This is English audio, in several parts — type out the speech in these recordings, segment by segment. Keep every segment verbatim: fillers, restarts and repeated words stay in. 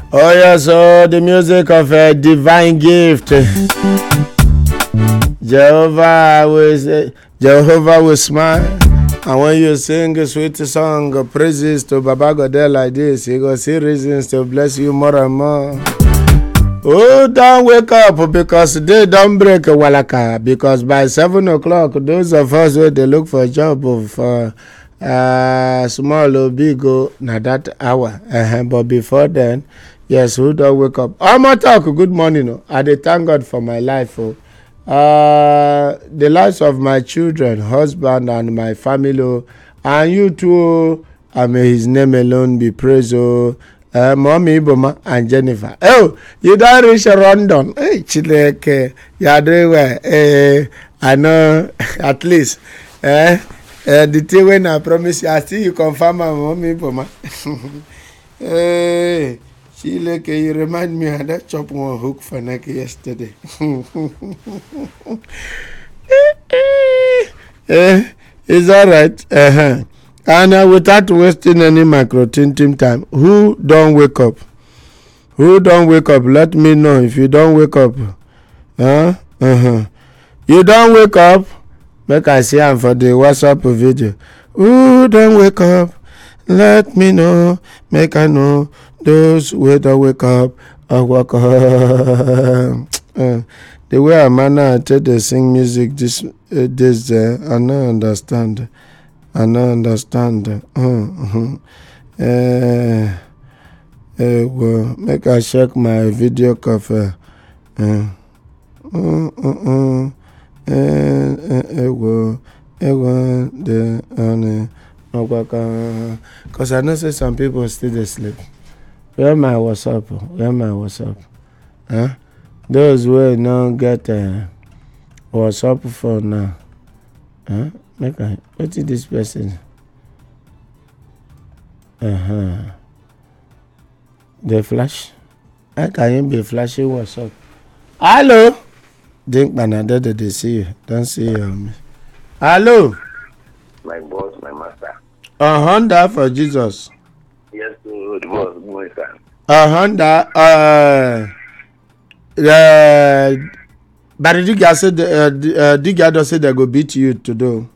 Oh yeah, so the music of a divine gift. Jehovah will say, Jehovah will smile. And when you sing a sweet song of praises to Baba Godel like this, he will see reasons to bless you more and more. Oh, don't wake up because they don't break a walaka. Because by seven o'clock, those of us who they look for a job for uh, small or big, oh, now that hour. Uh-huh. But before then, yes, who don't wake up? I'm not talk. Good morning. Oh. I dey thank God for my life. Oh. Uh, the lives of my children, husband, and my family. Oh. And you too. And may his name alone be praised. Oh. Uh, Mommy Iboma and Jennifer. Oh, you don't reach London. Hey, Chileke, you are doing well. Eh, I know at least. Eh, uh, the thing when I promise you, I see you confirm my Mommy Iboma. Hey, Chileke, you remind me of that chop one hook for neck yesterday. eh, it's all right. Uh-huh. And uh, without wasting any micro team time, who don't wake up? Who don't wake up? Let me know if you don't wake up. Huh? Uh-huh. You don't wake up? Make I see am for the WhatsApp video. Who don't wake up? Let me know. Make I know. Those who don't wake up, I wake up. uh, the way Amana tell they sing music this uh, this uh, I don't understand. I don't understand. Uh-huh. Uh, uh, well, make I check my video cover. Uh, uh, uh, uh, uh, uh, well, uh, the uh, because I know say some people still they sleep. Where my WhatsApp? Where my WhatsApp? Huh? Those who don't get uh, WhatsApp for now. Huh? Make I what is this person? Uh-huh. The flash? How can you be flashing WhatsApp? Hello? Think Banadette they see you. Don't see you on me. Hello? My boss, my master. A Honda for Jesus. Yes, the boss, my sir. A Honda, uh, uh, but the guy said, uh, the guy does say they go beat you to do.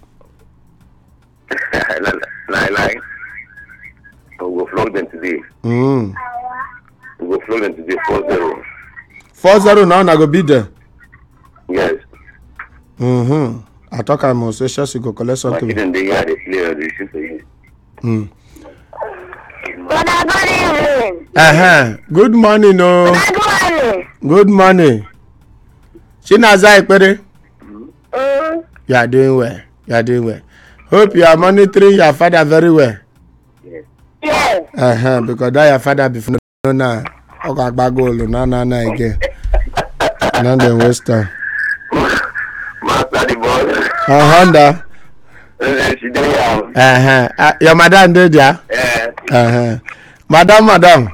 Nine, nine. We'll go flog them today. Mm. We'll go flog them today, four zero. four zero now, I go beat them. Yes. Mm-hmm. I talk I'm on social, so go collect something. My children, they are the player, they shoot for you. Mm. Good morning. Uh-huh. Good morning, no. Good morning. Good morning. Chinazai, Pere? Mm. You are doing well. You are doing well. Hope you are monitoring your father very well. Yes. Yes. Uh-huh. Because that your father before no na. Okay, bagolo na na na again. Now then waste time. Master the boss. A Honda. She did have. Uh-huh. Uh, your madam did ya? Yeah. Uh-huh. Madam, madam.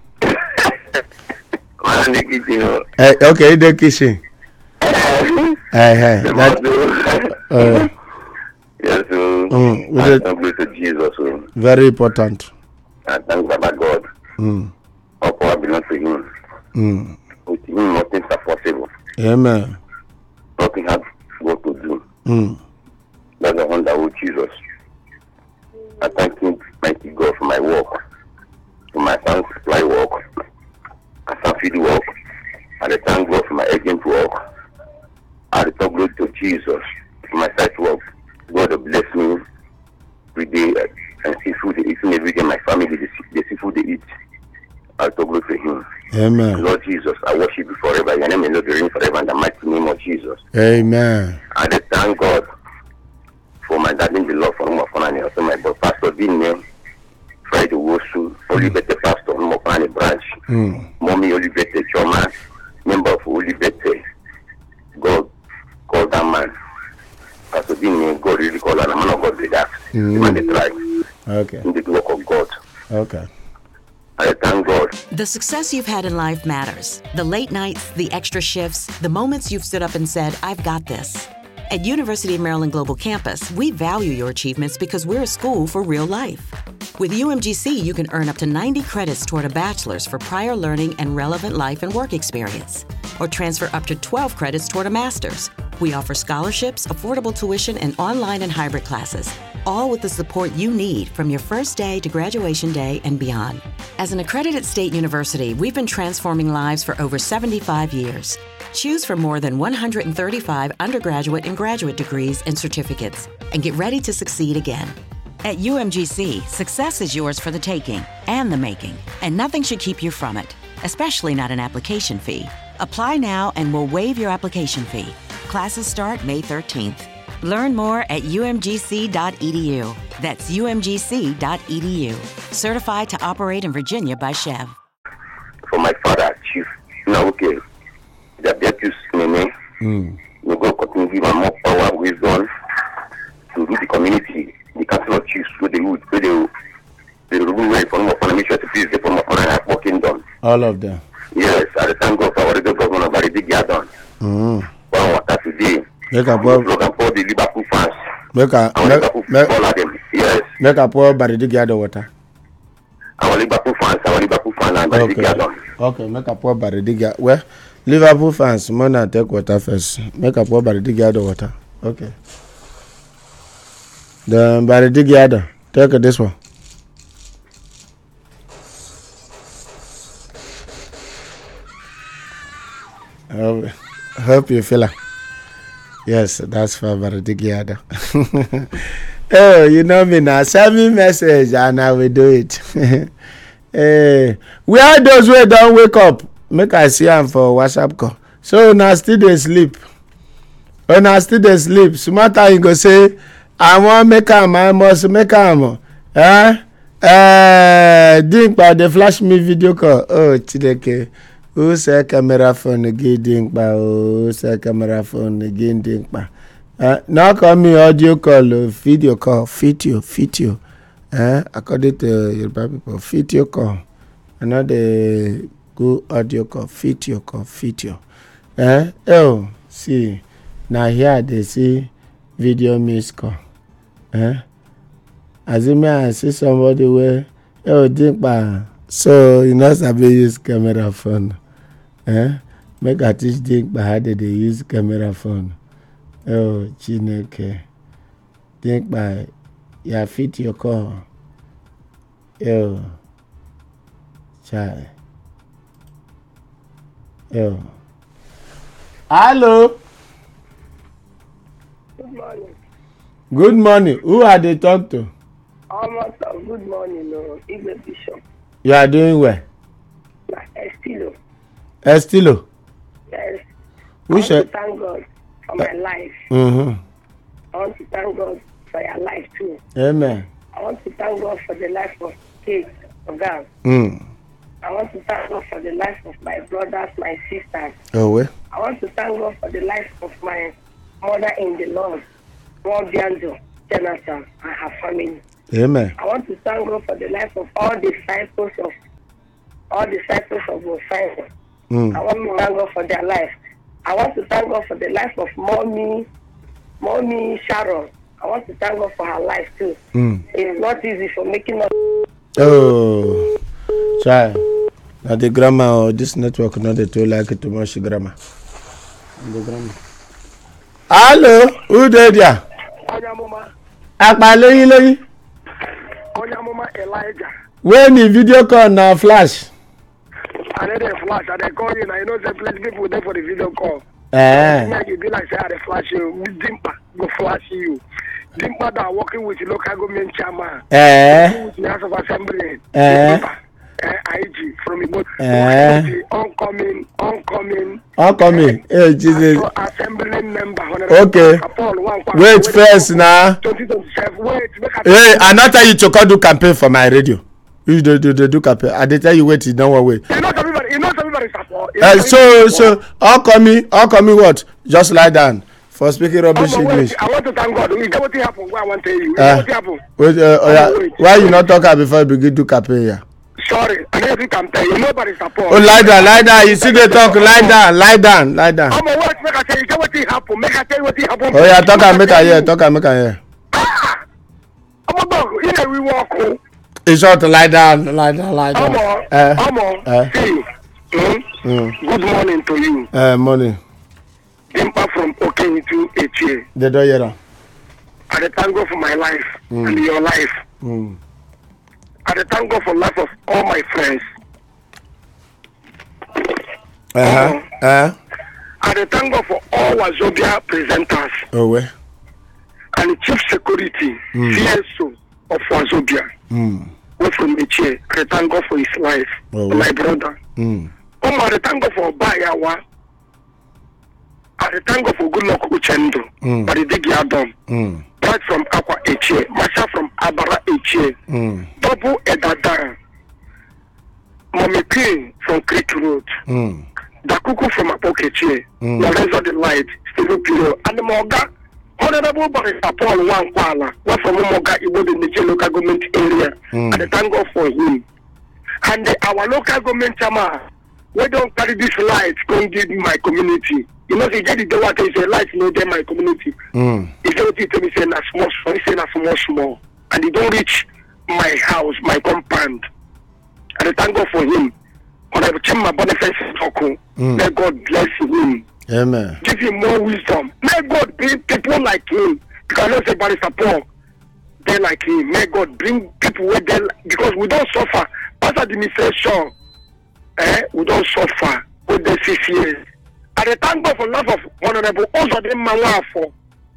Man, the kitchen. Uh, okay, the kitchen. Uh-huh. That, uh, yes, so. Mm, we I did- thank glory to Jesus. So. very important. I thank Baba God. Mm. All power belongs to Him. Mm. With Him, nothing is possible. Amen. Nothing has what to do. Mm. That's the one that will Jesus. I thank Him, mighty God, for my work, for my son's supply work, my son's field work. I thank God for my agent work. I thank glory to Jesus for my site work. God will bless me every day and see food they eat every day. My family, they see, they see food they eat. I thank glory to Him. Amen. Lord Jesus, I worship you forever. Your name is Lord, reign forever in the mighty name of Jesus. Amen. I thank God for my dad in the Lord for my phone and also my boy Pastor being name Friday Wosu, Olivete Pastor, Mopani branch, Mm. Mommy Olivete Choma, member of Olivete. God call that man. Pastor being name, God really call that man of God with that. Mm. When they try Okay. in the work of God. Okay. I thank God. The success you've had in life matters. The late nights, the extra shifts, the moments you've stood up and said, I've got this. At University of Maryland Global Campus, we value your achievements because we're a school for real life. With U M G C, you can earn up to ninety credits toward a bachelor's for prior learning and relevant life and work experience, or transfer up to twelve credits toward a master's. We offer scholarships, affordable tuition, and online and hybrid classes, all with the support you need from your first day to graduation day and beyond. As an accredited state university, we've been transforming lives for over seventy-five years. Choose from more than one hundred thirty-five undergraduate and graduate degrees and certificates, and get ready to succeed again. At U M G C, success is yours for the taking and the making, and nothing should keep you from it, especially not an application fee. Apply now and we'll waive your application fee. Classes start May thirteenth. Learn more at U M G C dot E D U. That's U M G C dot E D U. Certified to operate in Virginia by Chev. For my father, Chief Nauke, the deputy Nene, Mm. we go continue to give him more power, wisdom to do the community. The council of chiefs with the youth, with the the rule way from more make sure to please get from more working done. All of them. Yes, at the time God for our government of the Gardon. Mm. One water today. Make a I'm poor, looking for the Liverpool fans. make a, Our Liverpool make, all of them. Yes. make a poor baridi gather water. Our Liverpool fans, our Liverpool fans and the Okay. Gardon. Okay, make a poor baridi gather. Well, Liverpool fans, Mona take water first. Make a poor baridi gather water. Okay. The baridi gather. Take this one. Hope, hope you feel it. Yes, that's for baridi gather. Oh, you know me now. Send me message and I will do it. Hey, where those wey don wake up? Make I see am for WhatsApp call. So una still dey sleep. Una still dey sleep. Small time you go say, I wan make am, I must make am. Eh? Eh, Dinkpa dey flash me video call. Oh, Chideke. Who say camera phone again, Dinkpa? Oh, who say camera phone again, Dinkpa? Uh, now call me audio call, uh, video call, video, video. Uh, according to Yoruba people, video call. Another go audio call, video call, video. Uh, oh, see, now here they see video miss call. Uh, as in me, I see somebody where, oh, Dinkpa, so you know, sabi use camera phone. Uh, make I teach Dinkpa how they use camera phone. Oh, Chineke. Think by your fit your call. Yo. Child. Yo. Hello. Good morning. Good morning. Who are they talk to? Almost a good morning, no. Igwe Bishop. You are doing well. Estilo. Estilo. Yes. Which I are... want to thank God for my life. Mm-hmm. I want to thank God for your life too. Amen. I want to thank God for the life of Kate, of God. Mm. I want to thank God for the life of my brothers, my sisters. Oh, well. I want to thank God for the life of my mother in the Lord, Robiando, Jonathan, and her family. Amen. I want to thank God for the life of all the disciples of all the disciples of Messiah. Mm. I want to thank God for their life. I want to thank God for the life of Mommy, Mommy Sharon. I want to thank God for her life too. Mm. It's not easy for making us. Oh, child. Now the grammar of this network not the too like it too much grammar. The grammar. Hello, who did ya? Onyamuma, Akpaloyin loyin. Onyamuma Elijah. When the video call now flash. I need a flash. I dey call you now. You know, say plenty people there for the video call. Eh. Yeah, you be like say I dey flash you. Dimpa go flash you. Dimpa that working with the local government chairman. Eh. With the House of Assembly. Eh. Dimpa, eh, I G from Igbo. Eh. Oncoming, oncoming. All coming. Hey, Jesus. Assembly member. Okay. Wait first now. twenty twenty-seven. Wait. Make I Hey, I not tell you to come do campaign for my radio. You do do do, do campaign. I dey tell you wait, you don't wait. You know everybody. You know everybody support. Uh, so so all coming, all coming what? Just lie down for speaking rubbish Oh, wait, English. I want to thank God. You know what happened? What I want to tell you. You know Uh, what happened? wait, uh, oh, yeah. wait. Why you not talk am before you begin do campaign here? Sorry, I never campaign. You nobody support. Oh, lie down, lie down. You see they talk, lie down, lie down, lie down. I'm a word. Make I tell you. You know what happened? Make I tell you what happened. Oh yeah, talk am make I hear, talk am make I hear. I'm a dog. You know we walk. Oh. It's short to lie down, lie down, lie down. Omo, Uh, Omo, uh. see, mm? Mm. Good morning to you. Uh, money. Dimpa from Okenye to Eche. They don't hear that. I thank God for my life Mm. and your life. Mm. I thank God for life of all my friends. Uh-huh. Uh, I thank God for all Wazobia presenters oh, where? and the chief security, Mm. C S O of Wazobia. Mm. Who from Eche. I thank God for his life, Oh, my wow. brother. Mm. Omo, I thank God for Bayawa. I thank God for good luck Uchendo. Mm. But the dig Adam. Mm. Right from Aqua Eche. Masha from Abara Eche. Mm. Double Edada. Mommy Queen from Creek Road. Mm. Dakuku from Apokeche. Mm. Lorenzo the Light. Steve Piro. And the Moga. Honorable Barista Paul Wankwala. One from Moga Ibo the Niger local government area. Mm. And I thank God for him. And the, our local government chairman. We don't carry this light. Go give my community. You know, they get the water is a light, you know, they my community. Mm. He said, what you tell me, say, na small, small, he said, na small, small. And he don't reach my house, my compound. And I thank God for him. When I change my benefits, mm. may God bless him. Amen. Give him more wisdom. May God bring people like him. Because I know say Barista Paul, they like him. May God bring people where they, because we don't suffer. Pastor administration, eh, we don't suffer with the six years. And I thank God for love of honorable also the man for.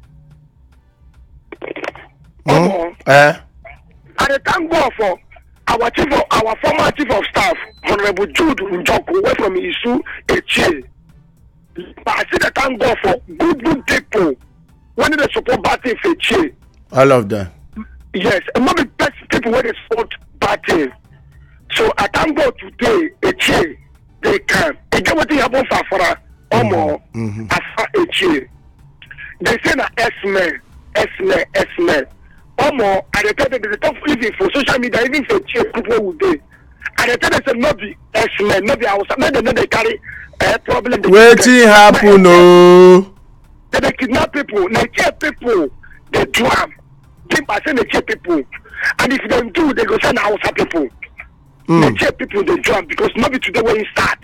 Mm. Uh, And I thank God for our chief of, our former chief of staff, Honorable Jude Njoku, away from Isu Eche. But I say that thank God for good, good people when they support Bati Eche. all of them. Yes, and not the best people when they support Bati. So I thank God today, Eche, they can. They get what they have on Fafara, Omo, Afa Eche. They say that S-men, S-men, S-men. Omo, and they tell them the top even for social media, even for cheap people would do. And they tell them say not the S-men, not the house, not the they carry a problem. Waiting happen, no. They, they kidnap people, they cheap people, they drum. They say they cheap people. And if they do, they go send Hausa people. Mm. They cheap people, they drum because maybe today when you start.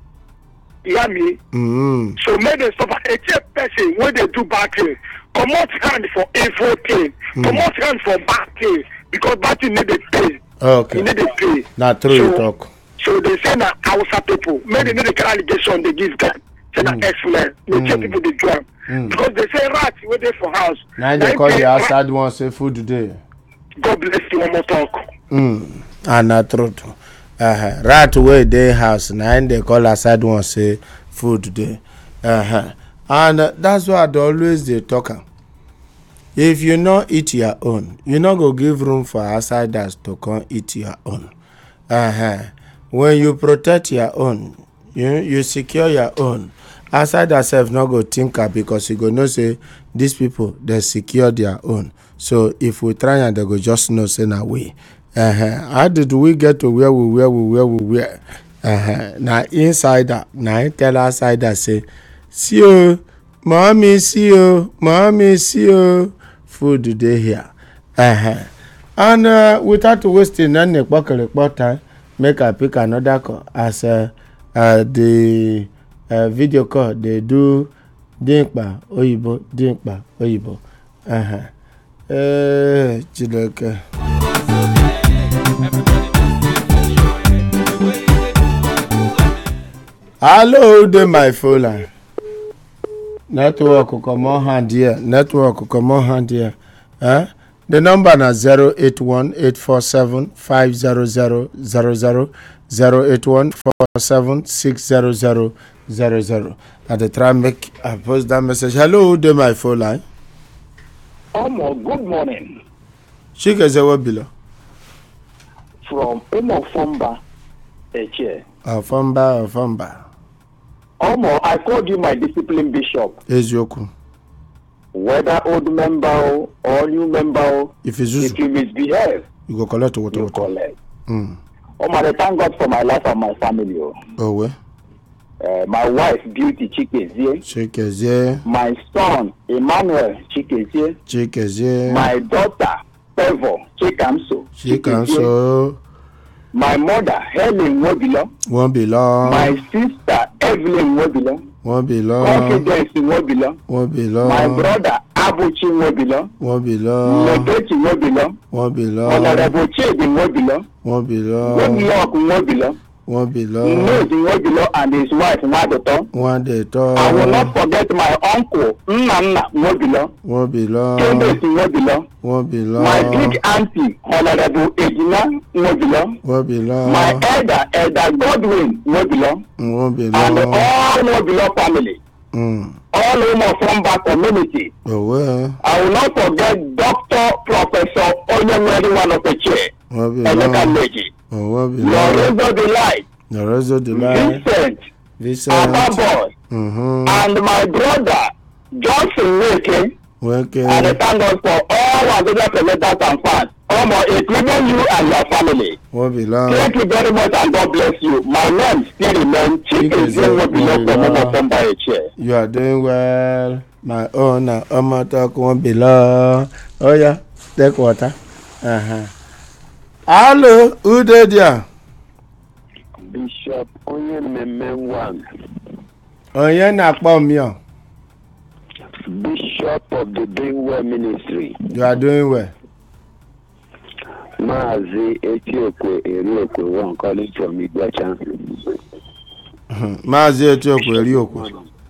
You hear me? Mm. So make them suffer. A cheap person when they do bad thing, come out hand for evil thing, Mm. come out hand for bad thing, because bad thing need to pay. Okay. You need to pay. Not true, so, you talk. So they say that Hausa people, maybe they need the allegation they give them. Say that Mm. excellent. They Mm. check people they drum. Mm. Because they say rats wait there for house. Now they Now call pay the rat- outside one say food today. God bless you one more talk. Mm. And not true too. Uh-huh. Right away they house. Now they call outside one say food today. Uh-huh. And uh, that's why they always they talk. am. If you not eat your own, you not go give room for outsiders to come eat your own. Uh-huh. When you protect your own, you you secure your own. Outsiders self not go think am because you go know say these people they secure their own. So if we try and they go just know say na we. Uh-huh. How did we get to where we were, we where we were? Uh-huh. Now insider, now I tell outsider say, see you, mommy, see you, mommy, see you. Food today here. Uh-huh. And uh, without wasting any time, make I pick another call as uh, uh, the uh, video call they do Dinkpa Oyibo, Dinkpa Oyibo. Uh-huh. Eh, Chideke. Hello, de my phone line. Network come on hand here. Network come on hand here. Huh? The number na zero eight one eight four seven five zero zero zero zero zero eight one four seven six zero zero zero zero. At the try make I post that message. Hello, de my phone line. Omo, good morning. Chike Zewa below. From Omo Fomba Eche. Afamba, Afamba. Omo, I called you my discipline bishop. Ezioku. Whether old member or new member, If it's if you usual, misbehave, you go collect water. you water. collect. Mm. Omo, I thank God for my life and my family. Oh. Oh, well. Uh, my wife, Beauty Chikezie. Chike Ze, My son, Emmanuel Chikezie. Chike Ze. My daughter, Favor Chikamso. Chikamso. My mother, Helen Wobilo. Wobilo. My sister, Evelyn Wobilo. Wobilo. Confidence Wobilo. Wobilo. My brother, Abuchi Wobilo. Wobilo. Lebechi Wobilo. Wobilo. Honorable Chidi Wobilo. Wobilo. Goodluck Wobilo. Wobilo. Nose Wobilo and his wife, Wadoto. Wadoto. I will not forget my uncle, Nnanna Wobilo. Wobilo. Kebesi Wobilo. Wobilo. My big auntie, Honorable Ejina Wobilo. Wobilo. My elder, Elder Godwin Wobilo. Wobilo. And all Wobilo family. Mm. All Umo Fumba community. Oh, well. I will not forget Doctor Professor Onyemeri Wanopeche. Wobilo. Oh, Wobilo. Lorenzo Delight. Lorenzo Delight. Vincent. Vincent. Ababoy. Mm-hmm. And my brother, Johnson Wake. Okay. And I thank God for all our good presenters and fans. Almost including you and your family. Wobilo. Thank you very much and God bless you. My name still remains Chikezin Wobilo from Umo Fumba Eche. You are doing well. My own uh, Omotok Wobilo. Oh, yeah. Take water. Uh-huh. Hello, who did ya? Bishop Onyememengwan. Onye na-akpọ m ya. Bishop of the Bingwa Ministry. You are doing well. Maazi Etiokwe Eriokwe one calling from Igbacha. Maazi Etiokwe Eriokwe.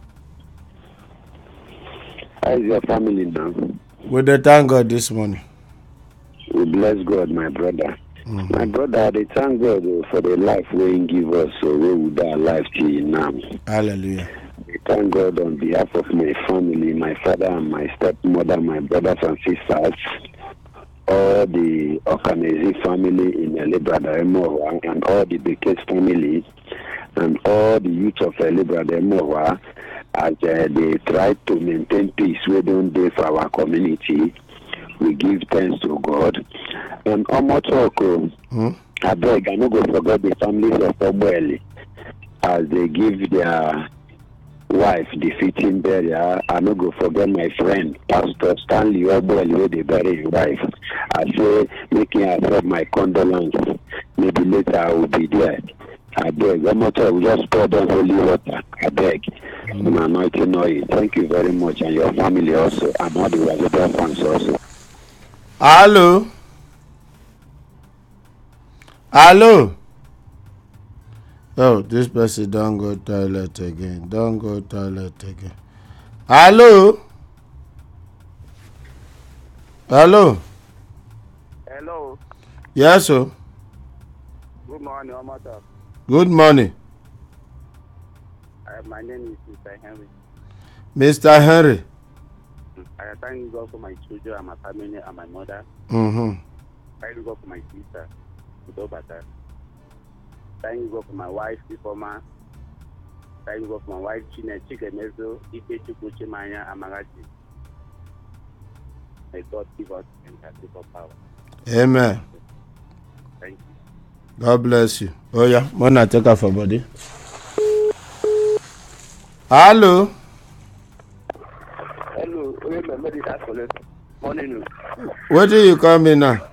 How is your family now? We dey thank God this morning. We bless God, my brother. Mm-hmm. My brother, they thank God for the life we give us, so we will die alive till now. Hallelujah. We thank God on behalf of my family, my father and my stepmother, my brothers and sisters, all the Okanezi family in Elebrada Emowa, and all the Bekes family, and all the youth of Elebrada Emowa, as uh, they try to maintain peace we don't do for our community. We give thanks to God. And Omotoko, hmm? I beg, I no go forget the families of Obweli as they give their wife the fitting burial. I no go forget my friend, Pastor Stanley Obweli, where they bury his wife. I say, making accept my condolences. Maybe later I will be there. I beg, Omotoko, just pour down holy water. I beg. Mm-hmm. Anointing oil. Thank you very much, and your family also, and all the resident fans also. Hello. Hello. Oh, this person don't go toilet again. Don't go toilet again. Hello. Hello. Hello. Yes, sir. Good morning, Omata. Good morning. Uh, my name is Mister Henry. Mister Henry. I thank God for my children and my family and my mother. Mm-hmm. Thank God for my sister, Udobata. Thank God for my wife, Ifoma. Thank God for my wife, Chine Chikemezo, Ike Chukwuchimanya, Amagachi. May God give us incredible power. Amen. Thank you. God bless you. Oh, yeah. Wanna take off for body? Hello. Hello. Morning. What do you call me now?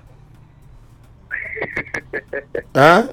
Huh?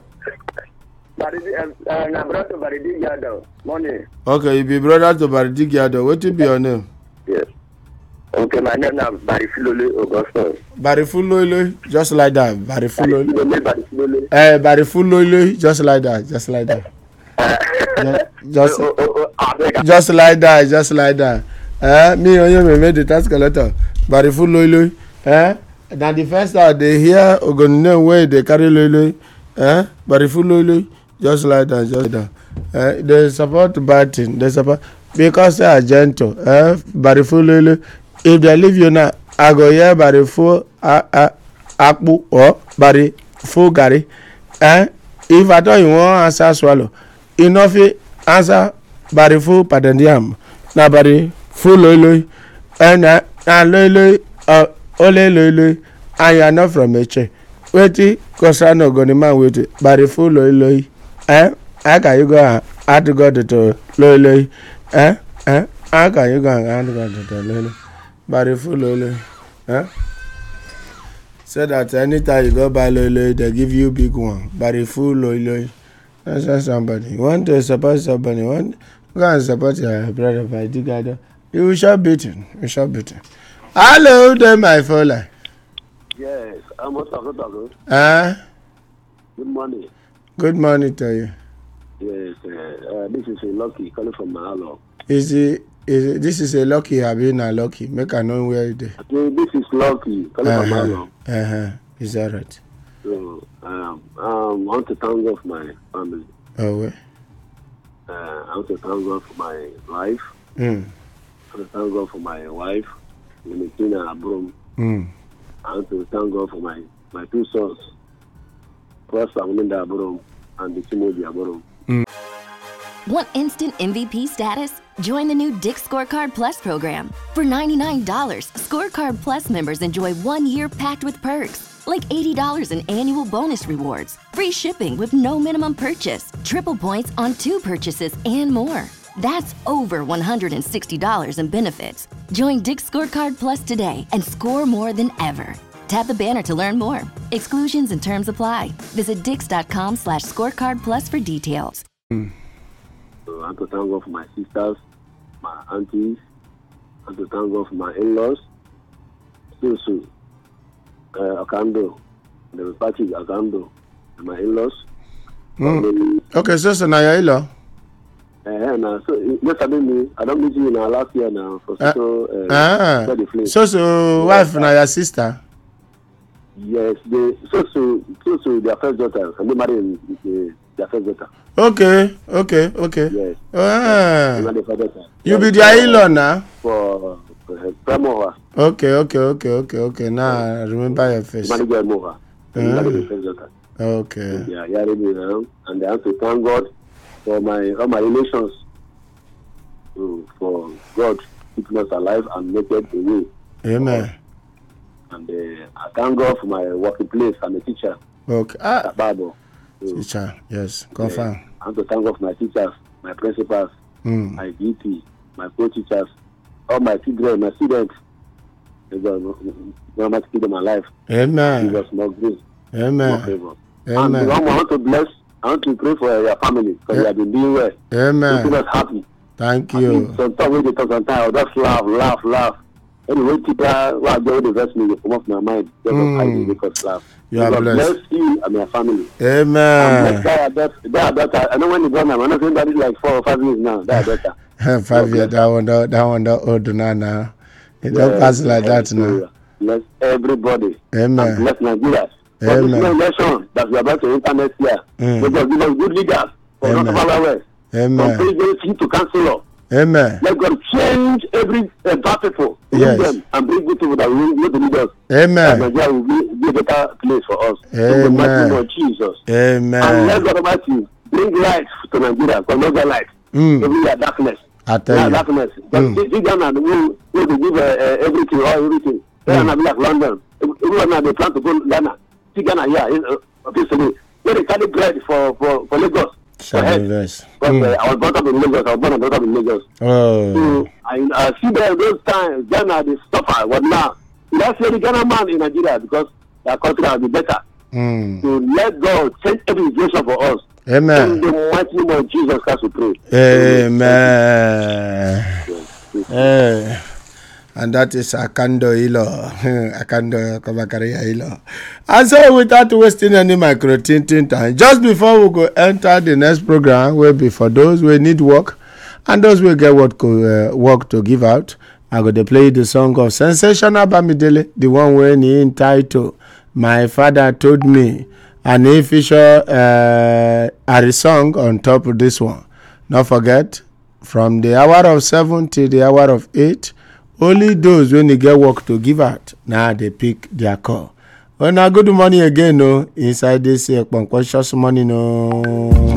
I'm brother to Baridi Yado. Morning. Okay, you be brother to Baridi Yado. What will be your name? Yes. Okay, my name is Barifulole Augustus. Barifulole, just like that. Barifulole. Barifulole. Eh, Barifulole, just like that. Just like that. just, just, just like that. Just like that. Eh, me and you made the task collector. Barifulole. Eh, now the first time they hear Ogonine way they carry lolo. Eh, Barifulole, just like that. Just like that. Eh, they support bad thing. They support because they are gentle. Eh, Barifulole. If they leave you now, I go here by the full akpu or by the full gari. Eh? If I don't you want answer swallow, enough answer by the full padendiam. Now by the full lolo and uh lolo uh ole lolo and you are not from a chair. Wait, cause I no gonna man with it by the full lolo. Eh? How can you go and to go to lolo? Eh? Eh? How can you go and go to lolo? Barifulole, huh? So that anytime you go buy loy loy, they give you big one. But a full loy loy. That's not somebody. You want to support somebody, you want you can support your brother by the guy. You will shall beat him. You shall beat him. Hello there, my fella. Yes, I'm also good. Ah, Good morning. good morning to you. Yes, uh, uh, this is a Lucky calling from Mahalo. Is it is it, this is a lucky having a lucky. Make I know where it is. Okay, this is Lucky calling from Uh-huh. Mahalo. Uh-huh. Is that right? So, um, um, I want to thank God for my family. Oh well. Uh, I want to thank God for my life. Mm. I want to thank God for my wife, Ministina Abrum. Mm. I want to thank God for my, my two sons, Prosper Muninda Abrum and the Timothy Abrum. Want instant M V P status? Join the new Dick's Scorecard Plus program. For ninety-nine dollars, Scorecard Plus members enjoy one year packed with perks, like eighty dollars in annual bonus rewards, free shipping with no minimum purchase, triple points on two purchases, and more. That's over one hundred sixty dollars in benefits. Join Dick's Scorecard Plus today and score more than ever. Tap the banner to learn more. Exclusions and terms apply. Visit dix.com slash scorecard plus for details. So I want to thank God for my sisters, my aunties. I want to thank God for my in-laws, Susu, uh, Akando, the Patrick Akando, and my in-laws. Mm. Okay, so so now you're ill. Uh, and, uh, so, yesterday, me, I don't meet you now last year now for Uh, so, uh, Ah. for the flame. So so wife now your sister. Yes, they so so so so their first daughter, and they married in, in, their first daughter. Okay, okay, okay. Yes. Ah. They married their first daughter. You Yes, be their in-law now? For uh, Pramoha. Okay, okay, okay, okay, okay. Now I remember your They face. married their Moha. They Ah. married their first daughter. Okay. Yeah, yeah, really, um, and I have to thank God for my all my relations. So, for God keeping us alive and making a way. Amen. And uh, I thank God for my working place. I'm a teacher Okay. Ah, at Bible. So, teacher. Yes, confirm. uh, I have to thank God for my teachers, my principals, Mm. my D P, my co-teachers, all my children, my students. God Almighty keep them alive. Give Amen. us more grace, more Amen. favor. And Amen. I want to bless. I want to pray for your family because Yeah. you have been doing well. Making Amen. us happy. Thank I think you. sometimes when they talk, sometimes I'll just laugh, laugh, laugh. Anyway, people are going to verse me, they come off my mind. Just Mm. mm. I make us laugh. You are God blessed. bless you and your family. Amen. That, that, that, that, I know when you go now, I'm not saying that is like four or five years now. That better. Five years, that one, that that one, that old now. now. It don't pass like that now. Bless everybody. Amen. And bless Nigeria. For this Amen. new election that we are about to enter next year, Mm. may God give us good leaders for Amen. not far away. From Amen. presidency to councillor. Amen. Let God change every uh, bad people, Yes. bring them and bring good people that will will lead us. Amen. Nigeria will be, be a better place for us. In the mighty Amen. name of Jesus. And let Amen. God Almighty bring light to Nigeria, because no light. Mm. Every year darkness. I tell Yeah, you. darkness. But Mm. this Ghana will will give uh, uh, everything, all everything. Ghana be like London. Everyone now they plan to go to Ghana. See Ghana here, in, uh, officially. Where they carry bread for for for Lagos. For head. Yes. But Mm. uh, I was brought up in Lagos. I was born and brought up in Lagos. Oh. So I, I see them those times, Ghana, they suffer. But now, let's say the Ghana man in Nigeria because their country will be better. Mm. So let God change every situation for us. In Amen. the mighty name of Jesus Christ, we pray. Amen. Eh. And that is Akando Ilo. Akando Kabakaria Ilo. And so without wasting any micro tinting time, just before we go enter the next program, will be for those who need work and those who get what co- uh, work to give out, I'm going to play the song of Sensational Bamidele, the one when he entitled My Father Told Me, and he feature uh, a song on top of this one. Not forget, from the hour of seven till the hour of eight, only those when they get work to give out, now they pick their call. Well, now good morning again, no, inside this uh, conscious money, no.